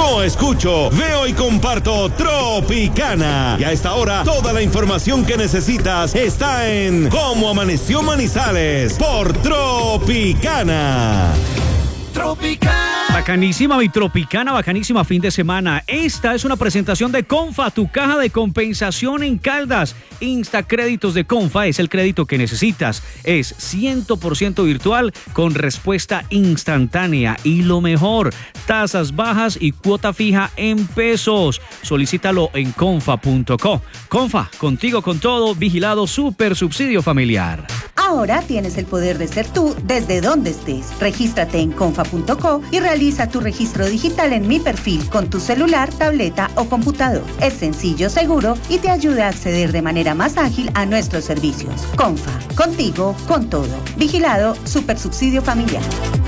Yo escucho, veo y comparto Tropicana. Y a esta hora, toda la información que necesitas está en Cómo Amaneció Manizales por Tropicana. Bacanísima mi Tropicana, bacanísima fin de semana. Esta es una presentación de Confa, tu caja de compensación en Caldas. Instacréditos de Confa es el crédito que necesitas. Es 100% virtual con respuesta instantánea. Y lo mejor, tasas bajas y cuota fija en pesos. Solicítalo en confa.co. Confa, contigo con todo, vigilado super subsidio familiar. Ahora tienes el poder de ser tú desde donde estés. Regístrate en confa.co y realiza tu registro digital en Mi Perfil con tu celular, tableta o computador. Es sencillo, seguro y te ayuda a acceder de manera más ágil a nuestros servicios. Confa, contigo, con todo. Vigilado, super subsidio familiar.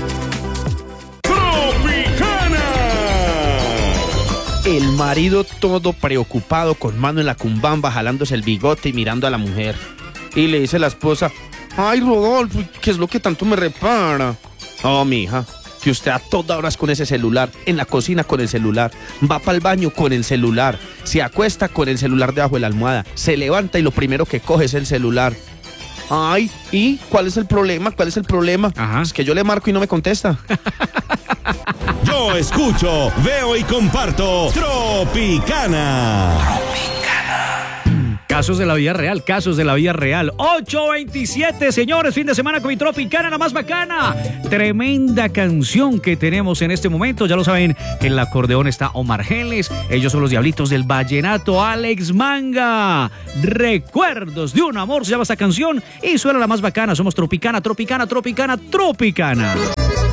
El marido todo preocupado con mano en la cumbamba, jalándose el bigote y mirando a la mujer. Y le dice la esposa: ay, Rodolfo, ¿qué es lo que tanto me repara? Oh, mija, que usted a todas horas con ese celular, en la cocina con el celular, va para el baño con el celular, se acuesta con el celular debajo de la almohada, se levanta y lo primero que coge es el celular. Ay, ¿y cuál es el problema? ¿Cuál es el problema? Ajá. Es que yo le marco y no me contesta. Yo escucho, veo y comparto Tropicana. Casos de la vida real, casos de la vida real. 8:27, señores, fin de semana con mi Tropicana, la más bacana. Tremenda canción que tenemos en este momento. Ya lo saben, en el acordeón está Omar Geles. Ellos son los Diablitos del Vallenato, Alex Manga. Recuerdos de un amor se llama esta canción. Y suena la más bacana. Somos Tropicana, Tropicana, Tropicana, Tropicana.